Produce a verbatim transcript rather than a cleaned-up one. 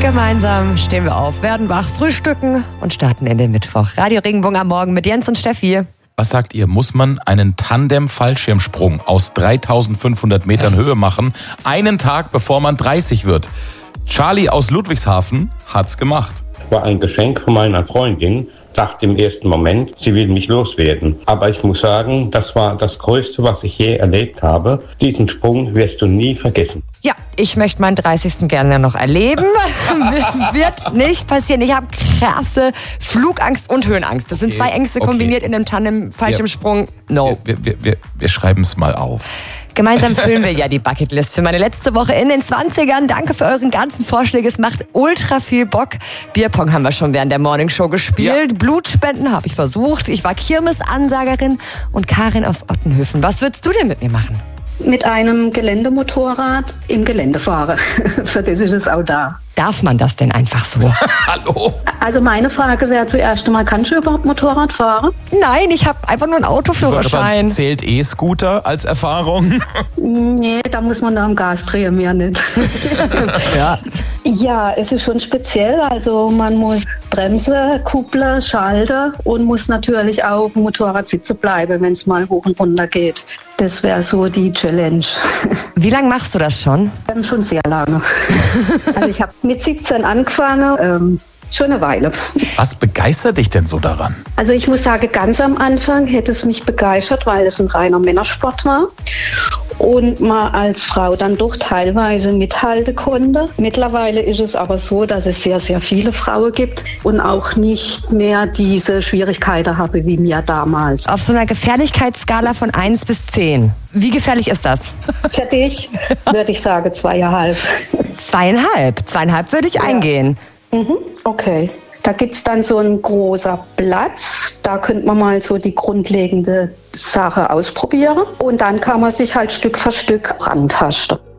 Gemeinsam stehen wir auf, werden wach, frühstücken und starten in den Mittwoch. Radio Regenbogen am Morgen mit Jens und Steffi. Was sagt ihr, muss man einen Tandem-Fallschirmsprung aus dreitausendfünfhundert Metern Höhe machen, einen Tag bevor man dreißig wird? Charlie aus Ludwigshafen hat's gemacht. War ein Geschenk von meiner Freundin. Dachte im ersten Moment, sie will mich loswerden. Aber ich muss sagen, das war das Größte, was ich je erlebt habe. Diesen Sprung wirst du nie vergessen. Ja, ich möchte meinen dreißigsten gerne noch erleben. Wird nicht passieren. Ich habe krasse Flugangst und Höhenangst. Das sind zwei Ängste okay. kombiniert in einem Tandem-Fallschirmsprung. No. Wir, wir, wir, wir schreiben es mal auf. Gemeinsam füllen wir ja die Bucketlist für meine letzte Woche in den zwanzigern. Danke für euren ganzen Vorschläge. Es macht ultra viel Bock. Bierpong haben wir schon während der Morningshow gespielt. Ja. Blutspenden habe ich versucht. Ich war Kirmesansagerin und Karin aus Ottenhöfen. Was würdest du denn mit mir machen? Mit einem Geländemotorrad im Gelände fahren. Für das ist es auch da. Darf man das denn einfach so? Hallo? Also meine Frage wäre zuerst einmal, kannst du überhaupt Motorrad fahren? Nein, ich habe einfach nur einen Autoführerschein. Zählt E-Scooter als Erfahrung? Nee, da muss man noch am Gas drehen, mehr nicht. Ja. Ja, es ist schon speziell. Also man muss Bremse, Kuppler, Schalter und muss natürlich auch auf dem Motorrad sitzen bleiben, wenn es mal hoch und runter geht. Das wäre so die Challenge. Wie lange machst du das schon? Ähm, schon sehr lange. Also ich habe mit siebzehn angefangen, ähm, schon eine Weile. Was begeistert dich denn so daran? Also ich muss sagen, ganz am Anfang hätte es mich begeistert, weil es ein reiner Männersport war und man als Frau dann doch teilweise mithalten konnte. Mittlerweile ist es aber so, dass es sehr, sehr viele Frauen gibt und auch nicht mehr diese Schwierigkeiten habe wie mir damals. Auf so einer Gefährlichkeitsskala von eins bis zehn. Wie gefährlich ist das? Für dich würde ich sagen zweieinhalb. Zweieinhalb? Zweieinhalb würde ich ja. eingehen. Mhm, okay. Da gibt es dann so einen großen Platz, da könnte man mal so die grundlegende Sache ausprobieren und dann kann man sich halt Stück für Stück rantasten.